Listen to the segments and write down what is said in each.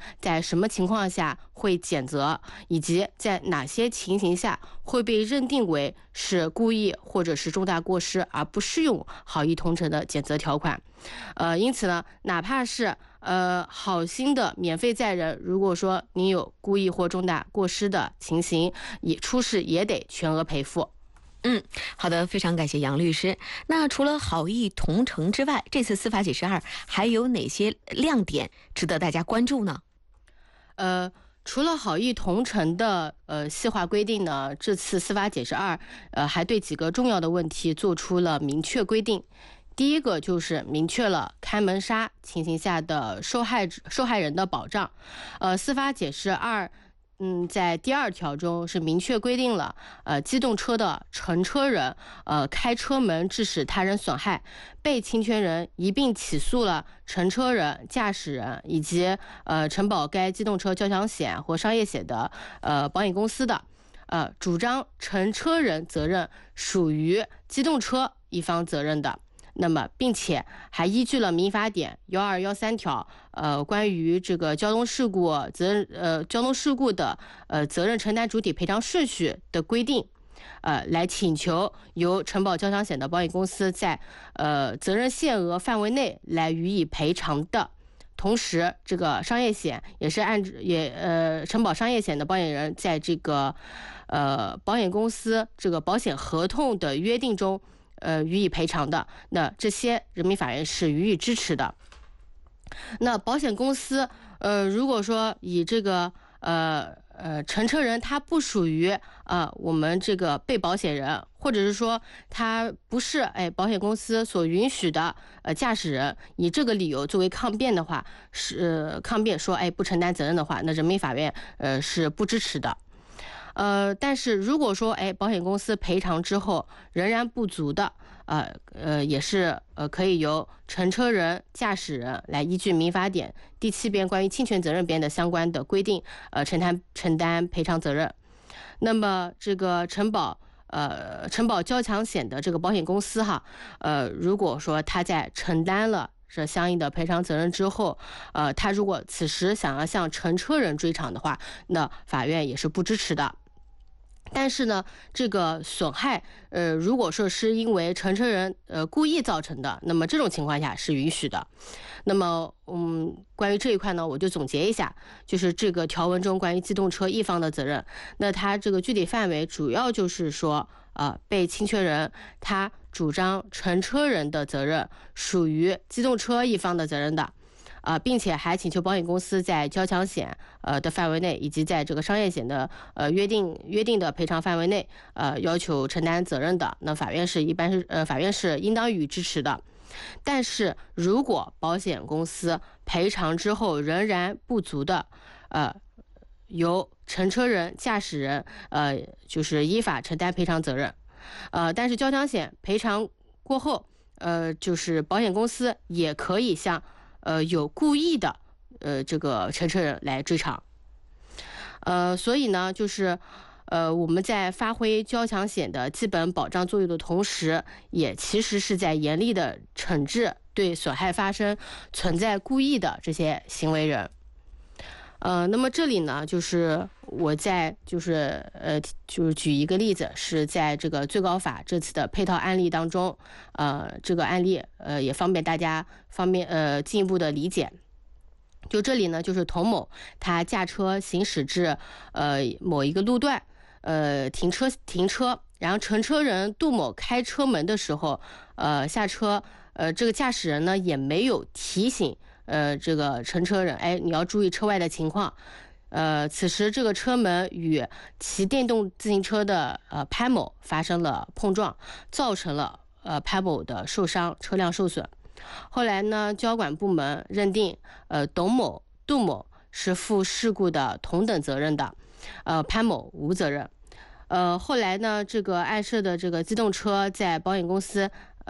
在什么情况下会减责，以及在哪些情形下会被认定为是故意或者是重大过失而不适用好意同乘的减责条款。因此呢，哪怕是好心的免费载人，如果说你有故意或重大过失的情形，也出事也得全额赔付。 好的，非常感谢杨律师。那除了好意同乘之外，这次司法解释2还有哪些亮点值得大家关注呢？ 除了好意同乘的细化规定呢，这次司法解释2还对几个重要的问题做出了明确规定。第一个就是明确了开门杀情形下的受害人的保障。司法解释2在第2条中是明确规定了机动车的乘车人开车门致使他人损害，被侵权人一并起诉了乘车人、驾驶人以及承保该机动车交强险或商业险的保险公司的主张乘车人责任属于机动车一方责任的。那么，并且还依据了民法典12、13条，关于这个交通事故的责任承担主体赔偿顺序的规定，来请求由承保交强险的保险公司在责任限额范围内来予以赔偿的。同时，这个商业险也是承保商业险的保险人在这个保险公司这个保险合同的约定中予以赔偿的，那这些人民法院是予以支持的。那保险公司如果说以这个乘车人他不属于我们这个被保险人，或者是说他不是保险公司所允许的驾驶人，以这个理由作为抗辩的话，是抗辩说不承担责任的话，那人民法院是不支持的。但是如果说保险公司赔偿之后仍然不足的，也是可以由乘车人、驾驶人来依据民法典第7编关于侵权责任编的相关的规定，承担赔偿责任。那么这个承保交强险的这个保险公司如果说他在承担了这相应的赔偿责任之后，他如果此时想要向乘车人追偿的话，那法院也是不支持的。但是呢，这个损害，如果说是因为乘车人故意造成的，那么这种情况下是允许的。那么，关于这一块呢，我就总结一下，就是这个条文中关于机动车一方的责任，那它这个具体范围主要就是说，被侵权人他主张乘车人的责任属于机动车一方的责任的。并且还请求保险公司在交强险的范围内，以及在这个商业险的约定的赔偿范围内，要求承担责任的，那法院是应当予以支持的。但是如果保险公司赔偿之后仍然不足的，由乘车人、驾驶人就是依法承担赔偿责任。但是交强险赔偿过后，就是保险公司也可以向有故意的这个乘车人来追偿。所以呢，就是我们在发挥交强险的基本保障作用的同时，也其实是在严厉的惩治对损害发生存在故意的这些行为人。那么这里呢，就是我就是举一个例子，是在这个最高法这次的配套案例当中，这个案例也方便大家进一步的理解。就这里呢，就是童某他驾车行驶至某一个路段，停车，然后乘车人杜某开车门的时候，下车，这个驾驶人呢也没有提醒这个乘车人，你要注意车外的情况。此时这个车门与骑电动自行车的潘某发生了碰撞，造成了潘某的受伤，车辆受损。后来呢，交管部门认定董某、杜某是负事故的同等责任的，潘某无责任。后来呢，这个碍事的这个机动车在保险公司，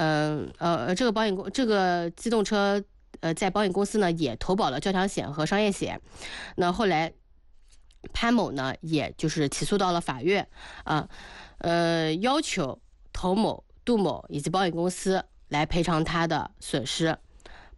这个机动车在保险公司呢也投保了交强险和商业险。那后来潘某呢，也就是起诉到了法院，要求童某、杜某以及保险公司来赔偿他的损失。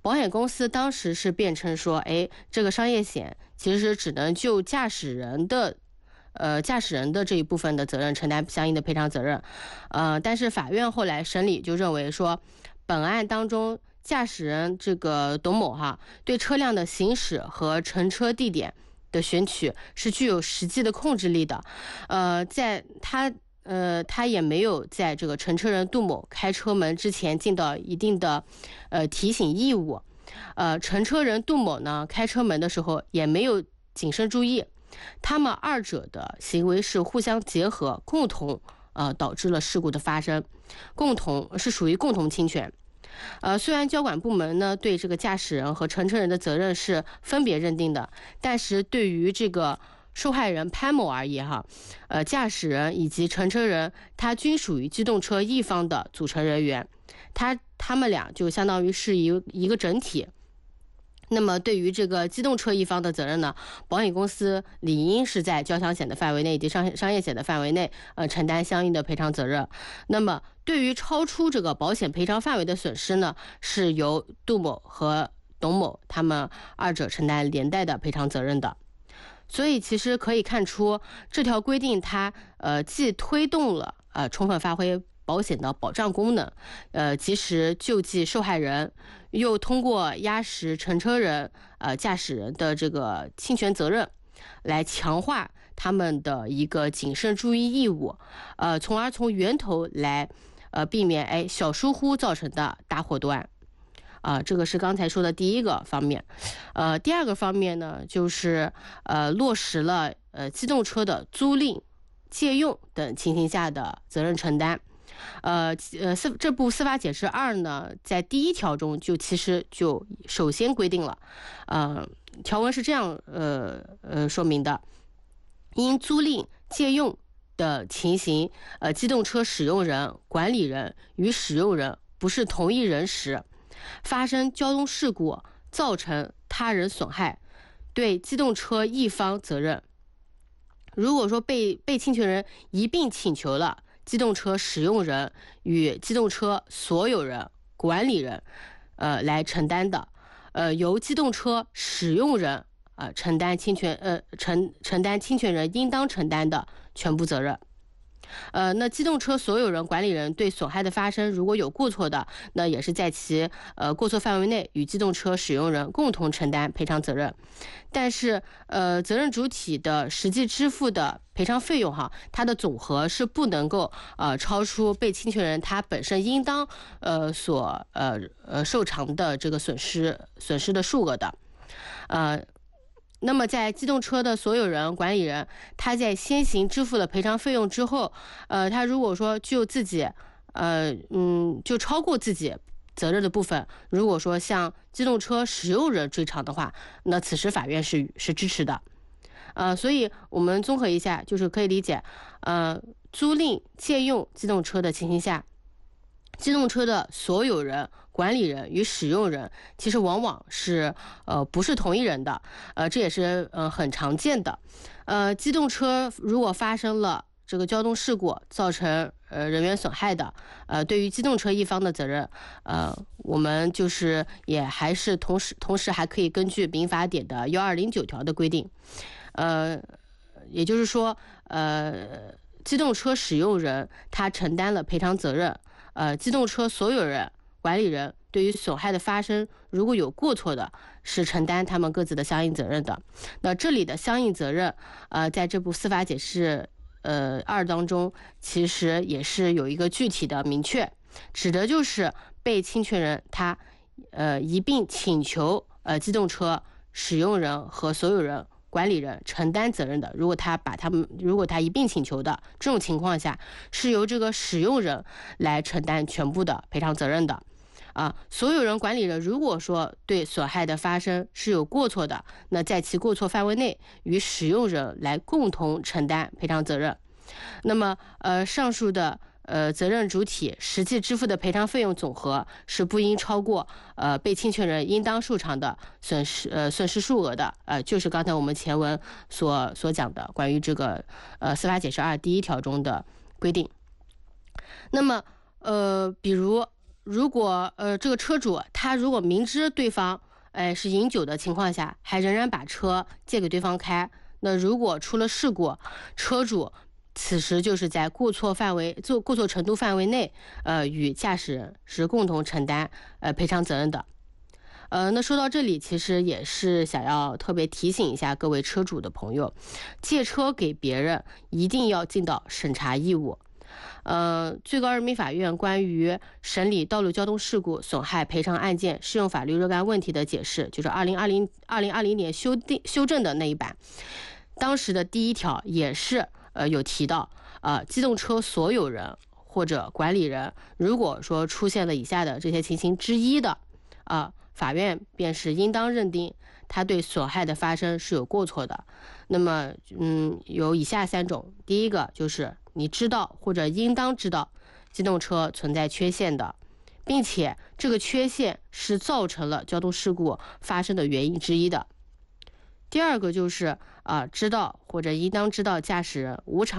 保险公司当时是辩称说，这个商业险其实只能就驾驶人的这一部分的责任承担相应的赔偿责任，但是法院后来审理就认为说，本案当中驾驶人这个董某对车辆的行驶和乘车地点的选取是具有实际的控制力的，在他也没有在这个乘车人杜某开车门之前尽到一定的提醒义务，乘车人杜某呢开车门的时候也没有谨慎注意，他们二者的行为是互相结合，共同导致了事故的发生，属于共同侵权。虽然交管部门呢对这个驾驶人和乘车人的责任是分别认定的，但是对于这个受害人潘某而言驾驶人以及乘车人他均属于机动车一方的组成人员，他们俩就相当于是一个整体。那么对于这个机动车一方的责任呢，保险公司理应是在交强险的范围内以及商业险的范围内承担相应的赔偿责任。那么对于超出这个保险赔偿范围的损失呢，是由杜某和董某他们二者承担连带的赔偿责任的。所以其实可以看出，这条规定它既推动了充分发挥保险的保障功能，及时救济受害人，又通过压实乘车人驾驶人的这个侵权责任，来强化他们的一个谨慎注意义务，从而从源头来避免小疏忽造成的大祸端。这个是刚才说的第一个方面。第二个方面呢，就是落实了机动车的租赁、借用等情形下的责任承担。这部司法解释2呢，在第1条中其实就首先规定了，条文是这样说明的：因租赁、借用的情形，机动车使用人、管理人与使用人不是同一人时，发生交通事故造成他人损害，对机动车一方责任。如果说被侵权人一并请求了机动车使用人与机动车所有人、管理人来承担的，由机动车使用人承担侵权人应当承担的全部责任。那机动车所有人、管理人对损害的发生如果有过错的，那也是在其过错范围内与机动车使用人共同承担赔偿责任。但是责任主体的实际支付的赔偿费用它的总和是不能够超出被侵权人他本身应当所受偿的这个损失的数额的。那么在机动车的所有人、管理人，他在先行支付了赔偿费用之后，他如果说就自己就超过自己责任的部分，如果说向机动车使用人追偿的话，那此时法院是支持的。所以我们综合一下，就是可以理解，租赁、借用机动车的情形下，机动车的所有人、管理人与使用人其实往往是不是同一人的，这也是很常见的。机动车如果发生了这个交通事故造成人员损害的，对于机动车一方的责任，我们就是也还是同时还可以根据民法典的1209条的规定，也就是说，机动车使用人他承担了赔偿责任，机动车所有人、管理人对于损害的发生如果有过错的，是承担他们各自的相应责任的。那这里的相应责任，在这部司法解释2当中，其实也是有一个具体的明确，指的就是被侵权人他一并请求机动车使用人和所有人、管理人承担责任的，如果他一并请求的这种情况下，是由这个使用人来承担全部的赔偿责任的。所有人、管理人如果说对损害的发生是有过错的，那在其过错范围内与使用人来共同承担赔偿责任。那么上述的责任主体实际支付的赔偿费用总和是不应超过被侵权人应当受偿的损失数额的，就是刚才我们前文所讲的关于这个司法解释2第1条中的规定。那么比如如果这个车主他如果明知对方是饮酒的情况下，还仍然把车借给对方开，那如果出了事故，车主此时就是在过错程度范围内，与驾驶人是共同承担赔偿责任的。那说到这里，其实也是想要特别提醒一下各位车主的朋友，借车给别人一定要尽到审查义务。最高人民法院关于审理道路交通事故损害赔偿案件适用法律若干问题的解释，就是2020年修正的那一版，当时的第1条也是有提到，机动车所有人或者管理人，如果说出现了以下的这些情形之一的，法院便是应当认定他对损害的发生是有过错的。那么有以下3种，第一个就是你知道或者应当知道机动车存在缺陷的，并且这个缺陷是造成了交通事故发生的原因之一的。第二个就是知道或者应当知道驾驶人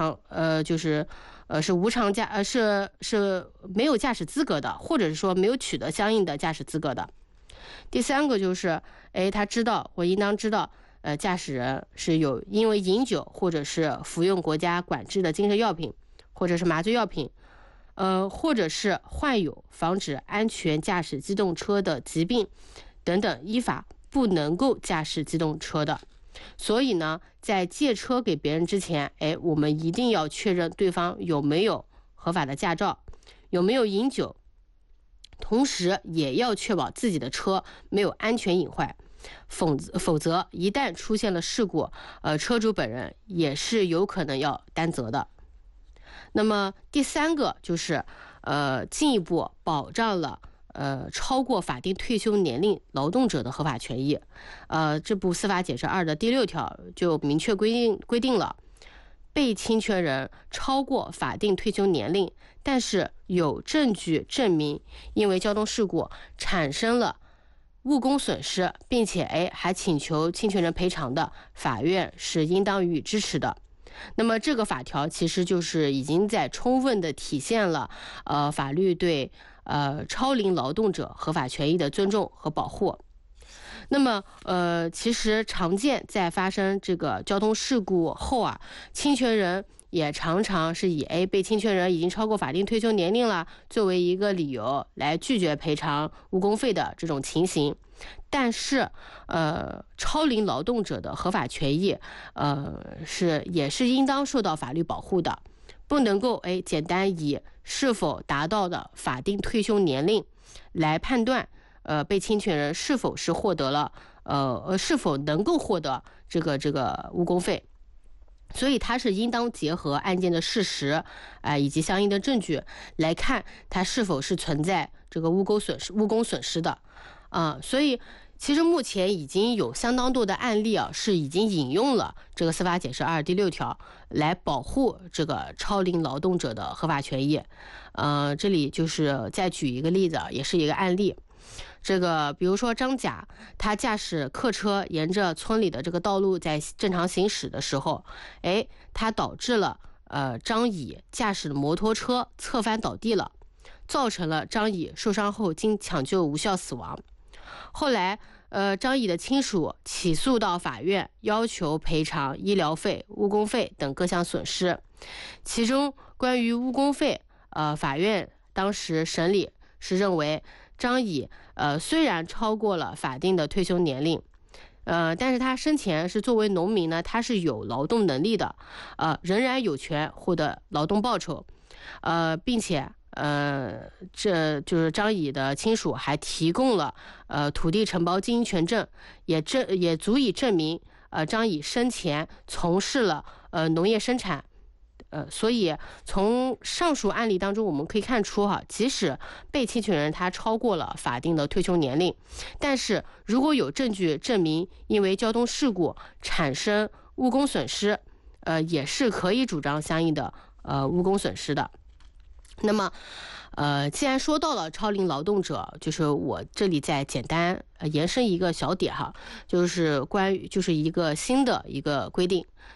是没有驾驶资格的，或者是说没有取得相应的驾驶资格的。第3个就是他知道或应当知道驾驶人是有因为饮酒或者是服用国家管制的精神药品或者是麻醉药品，或者是患有防止安全驾驶机动车的疾病等等，依法不能够驾驶机动车的。所以呢，在借车给别人之前，我们一定要确认对方有没有合法的驾照，有没有饮酒，同时也要确保自己的车没有安全隐患，否则一旦出现了事故，车主本人也是有可能要担责的。那么第3个就是进一步保障了超过法定退休年龄劳动者的合法权益。这部司法解释2的第6条就明确规定了，被侵权人超过法定退休年龄，但是有证据证明因为交通事故产生了误工损失，并且还请求侵权人赔偿的，法院是应当予以支持的。那么这个法条其实就是已经在充分的体现了法律对超龄劳动者合法权益的尊重和保护。那么其实常见在发生这个交通事故后侵权人也常常是以被侵权人已经超过法定退休年龄了作为一个理由来拒绝赔偿误工费的这种情形。但是超龄劳动者的合法权益也是应当受到法律保护的，不能够简单以是否达到的法定退休年龄来判断被侵权人是否是获得了是否能够获得这个误工费。所以它是应当结合案件的事实以及相应的证据来看它是否是存在这个误工损失的所以其实目前已经有相当多的案例是已经引用了这个司法解释2第6条来保护这个超龄劳动者的合法权益。这里就是再举一个例子也是一个案例。这个比如说张甲，他驾驶客车沿着村里的这个道路在正常行驶的时候，他导致了张乙驾驶的摩托车侧翻倒地了，造成了张乙受伤后经抢救无效死亡。后来张乙的亲属起诉到法院，要求赔偿医疗费、误工费等各项损失。其中关于误工费，法院当时审理是认为张乙虽然超过了法定的退休年龄，但是他生前是作为农民呢，他是有劳动能力的，仍然有权获得劳动报酬，并且这就是张乙的亲属还提供了土地承包经营权证，也足以证明张乙生前从事了农业生产。所以从上述案例当中我们可以看出即使被侵权人他超过了法定的退休年龄，但是如果有证据证明因为交通事故产生误工损失，也是可以主张相应的误工损失的。那么既然说到了超龄劳动者，就是我这里再简单延伸一个小点就是关于就是一个新的一个规定，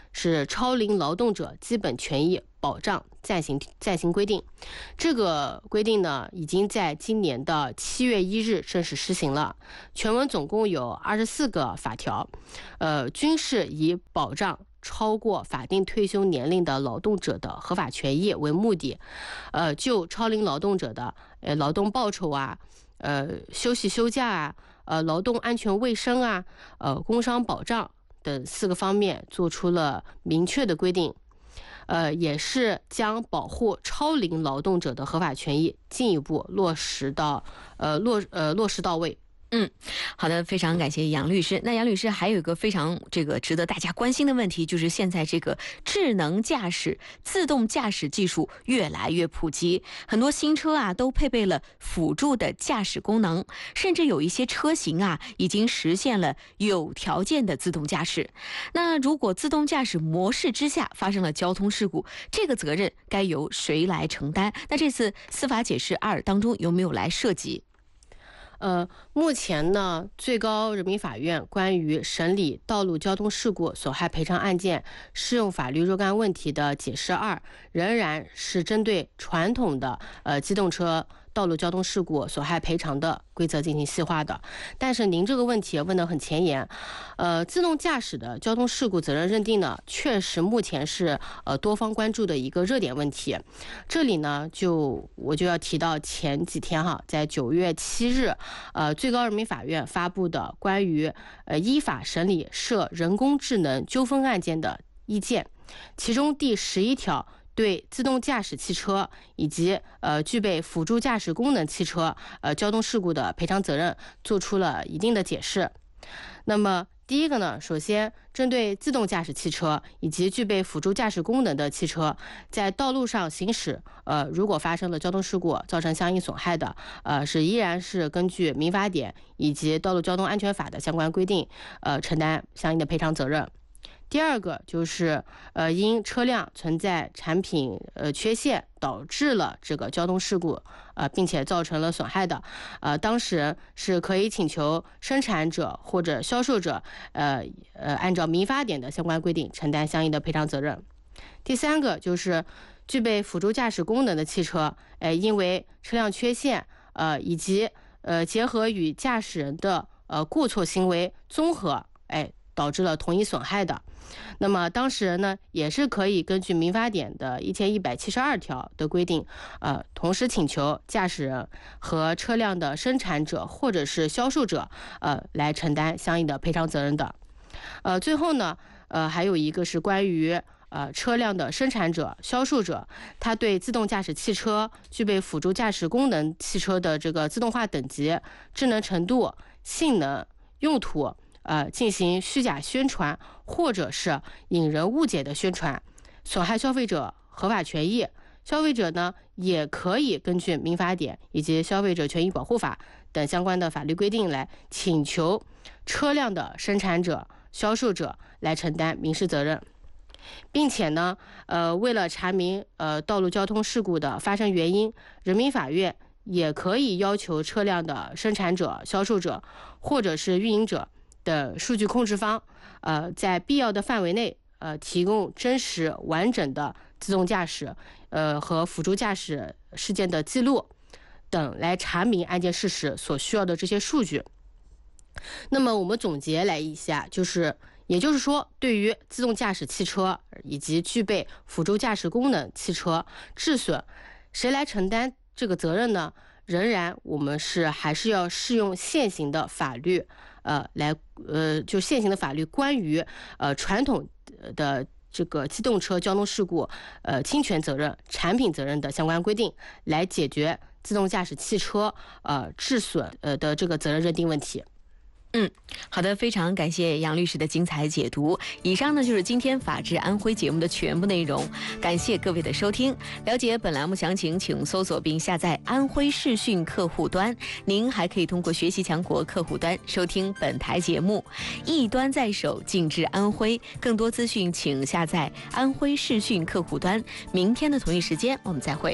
是超龄劳动者基本权益保障暂行规定。这个规定呢，已经在今年的7月1日正式施行了。全文总共有24个法条，均是以保障超过法定退休年龄的劳动者的合法权益为目的，就超龄劳动者的劳动报酬啊、休息休假啊、劳动安全卫生啊、工伤保障等4个方面做出了明确的规定，也是将保护超龄劳动者的合法权益进一步落实到位。 好的，非常感谢杨律师。那杨律师还有一个非常值得大家关心的问题，就是现在这个智能驾驶、自动驾驶技术越来越普及，很多新车啊都配备了辅助的驾驶功能，甚至有一些车型啊已经实现了有条件的自动驾驶。那如果自动驾驶模式之下发生了交通事故，这个责任该由谁来承担？那这次司法解释2当中有没有来涉及？ 目前呢，最高人民法院关于审理道路交通事故损害赔偿案件适用法律若干问题的解释2，仍然是针对传统的机动车道路交通事故损害赔偿的规则进行细化的。但是您这个问题问得很前沿，自动驾驶的交通事故责任认定呢，确实目前是多方关注的一个热点问题。这里呢，我就要提到前几天在9月7日，最高人民法院发布的关于依法审理涉人工智能纠纷案件的意见，其中第11条。对自动驾驶汽车以及具备辅助驾驶功能汽车交通事故的赔偿责任做出了一定的解释。那么第一个呢，首先针对自动驾驶汽车以及具备辅助驾驶功能的汽车在道路上行驶，如果发生了交通事故造成相应损害的，依然是根据民法典以及道路交通安全法的相关规定，承担相应的赔偿责任。第二个就是因车辆存在产品缺陷导致了这个交通事故并且造成了损害的，当事人是可以请求生产者或者销售者按照民法典的相关规定承担相应的赔偿责任。第三个就是具备辅助驾驶功能的汽车，因为车辆缺陷以及结合与驾驶人的过错行为综合，导致了同一损害的，那么当事人呢也是可以根据民法典的1172条的规定，同时请求驾驶人和车辆的生产者或者是销售者来承担相应的赔偿责任的。最后呢还有一个是关于车辆的生产者、销售者，他对自动驾驶汽车、具备辅助驾驶功能汽车的这个自动化等级、智能程度、性能、用途进行虚假宣传或者是引人误解的宣传，损害消费者合法权益，消费者呢也可以根据民法典以及消费者权益保护法等相关的法律规定来请求车辆的生产者、销售者来承担民事责任。并且呢为了查明道路交通事故的发生原因，人民法院也可以要求车辆的生产者、销售者或者是运营者的数据控制方，在必要的范围内，提供真实完整的自动驾驶，和辅助驾驶事件的记录等，来查明案件事实所需要的这些数据。那么我们总结来一下，也就是说，对于自动驾驶汽车以及具备辅助驾驶功能汽车致损，谁来承担这个责任呢？仍然我们还是要适用现行的法律，就现行的法律关于传统的这个机动车交通事故侵权责任、产品责任的相关规定，来解决自动驾驶汽车致损的这个责任认定问题。 好的，非常感谢杨律师的精彩解读。以上呢就是今天法治安徽节目的全部内容，感谢各位的收听。了解本栏目详情，请搜索并下载安徽视讯客户端。您还可以通过学习强国客户端收听本台节目。一端在手，尽致安徽。更多资讯请下载安徽视讯客户端。明天的同一时间我们再会。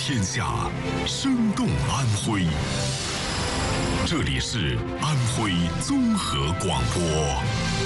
天下，生动安徽。这里是安徽综合广播。